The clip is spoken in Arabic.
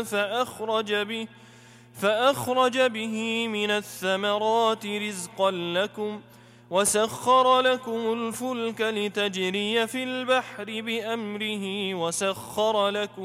فأخرج به من الثمرات رزقا لكم وسخر لكم الفلك لتجري في البحر بأمره وسخر لكم